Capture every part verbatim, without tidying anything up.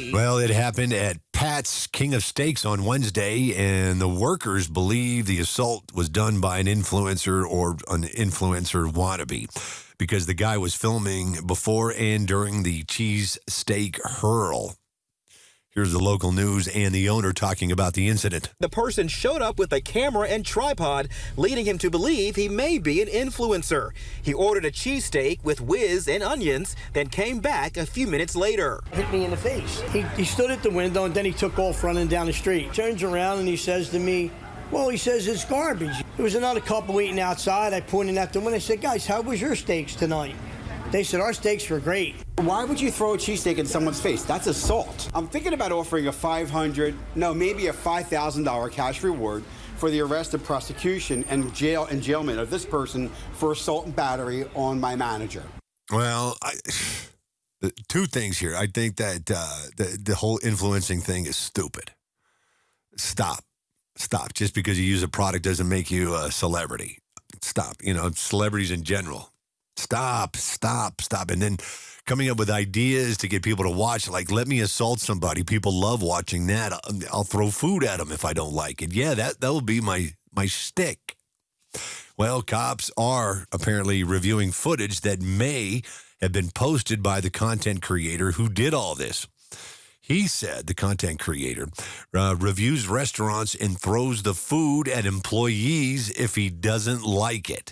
Steak. Well, it happened at Pat's King of Steaks on Wednesday, and the workers believe the assault was done by an influencer or an influencer wannabe because the guy was filming before and during the cheese steak hurl. Here's the local news and the owner talking about the incident. The person showed up with a camera and tripod, leading him to believe he may be an influencer. He ordered a cheesesteak with whiz and onions, then came back a few minutes later. Hit me in the face. He, he stood at the window, and then he took off running down the street. Turns around, and he says to me, well, he says it's garbage. There was another couple eating outside. I pointed at the window. I said, guys, how was your steaks tonight? They said, our steaks were great. Why would you throw a cheesesteak in someone's face? That's assault. I'm thinking about offering a five hundred dollars, no, maybe a five thousand dollars cash reward for the arrest and prosecution and jail enjailment of this person for assault and battery on my manager. Well, I, two things here. I think that uh, the, the whole influencing thing is stupid. Stop. Stop. Just because you use a product doesn't make you a celebrity. Stop. You know, celebrities in general. Stop, stop, stop. And then coming up with ideas to get people to watch, like, let me assault somebody. People love watching that. I'll, I'll throw food at them if I don't like it. Yeah, that, that will be my, my shtick. Well, cops are apparently reviewing footage that may have been posted by the content creator who did all this. He said, the content creator, uh, reviews restaurants and throws the food at employees if he doesn't like it.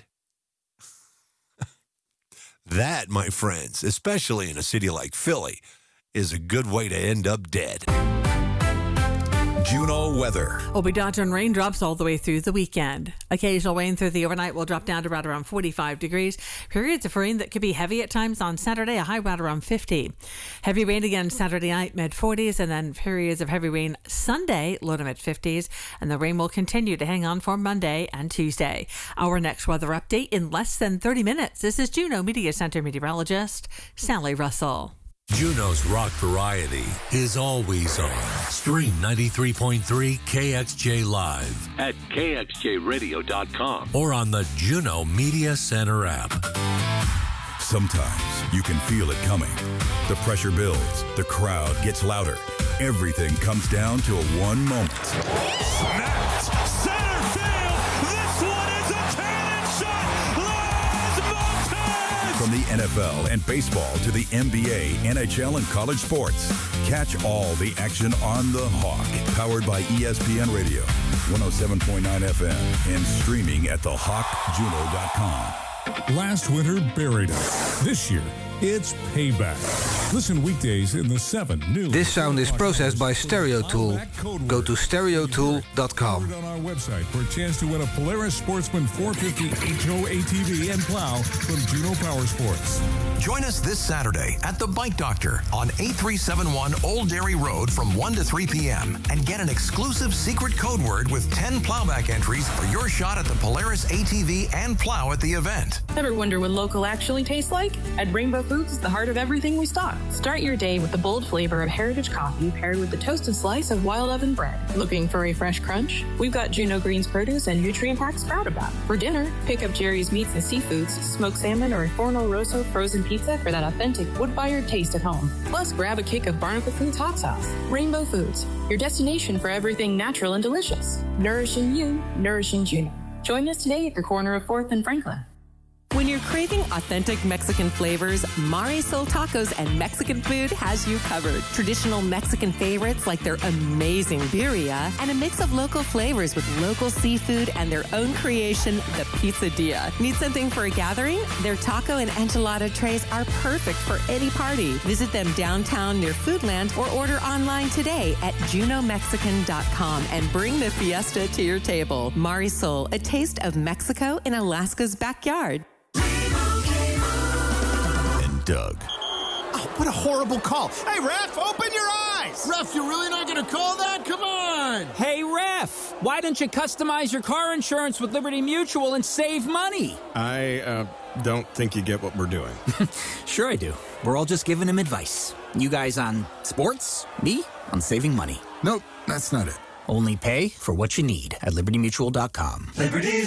That, my friends, especially in a city like Philly, is a good way to end up dead. Juno weather. We'll be dodging raindrops all the way through the weekend. Occasional rain through the overnight will drop down to right around forty-five degrees. Periods of rain that could be heavy at times on Saturday, a high right around fifty. Heavy rain again Saturday night, mid forties, and then periods of heavy rain Sunday, low to mid fifties. And the rain will continue to hang on for Monday and Tuesday. Our next weather update in less than thirty minutes. This is Juno Media Center meteorologist Sally Russell. Juno's rock variety is always on. Stream ninety-three point three K X J Live at K X J radio dot com or on the Juno Media Center app. Sometimes you can feel it coming. The pressure builds. The crowd gets louder. Everything comes down to a one moment. Snapped! Center field! This one is a cannon shot! Lars Montes! From the N F L and baseball to the N B A, N H L, and college sports. Catch all the action on the Hawk. Powered by E S P N Radio, one oh seven point nine F M, and streaming at the hawk juno dot com. Last winter buried us. This year, it's payback. Listen weekdays in the seven new. This sound is processed by Stereo Tool. Go to stereo tool dot com. On our website for a chance to win a Polaris Sportsman four fifty H O A T V and plow from Juno Power Sports. Join us this Saturday at the Bike Doctor on eight three seven one Old Dairy Road from one to three p.m. and get an exclusive secret code word with ten plowback entries for your shot at the Polaris A T V and plow at the event. Ever wonder what local actually tastes like? At Rainbow Foods is the heart of everything we stock. Start your day with the bold flavor of heritage coffee paired with a toasted slice of wild oven bread. Looking for a fresh crunch? We've got Juno Greens produce and nutrient-packed Sprout About. For dinner, pick up Jerry's Meats and Seafoods, smoked salmon, or a Forno Rosso frozen pizza for that authentic wood-fired taste at home. Plus, grab a kick of Barnacle Foods hot sauce. Rainbow Foods, your destination for everything natural and delicious. Nourishing you, nourishing Juno. Join us today at the corner of fourth and Franklin. When you're craving authentic Mexican flavors, Marisol Tacos and Mexican Food has you covered. Traditional Mexican favorites like their amazing birria and a mix of local flavors with local seafood and their own creation, the Pizzadilla. Need something for a gathering? Their taco and enchilada trays are perfect for any party. Visit them downtown near Foodland or order online today at juno mexican dot com and bring the fiesta to your table. Marisol, a taste of Mexico in Alaska's backyard. Doug. Oh, what a horrible call. Hey, Ref, open your eyes. Ref, you're really not going to call that? Come on. Hey, Ref, why don't you customize your car insurance with Liberty Mutual and save money? I uh, don't think you get what we're doing. Sure I do. We're all just giving him advice. You guys on sports, me on saving money. Nope, that's not it. Only pay for what you need at liberty mutual dot com. Liberty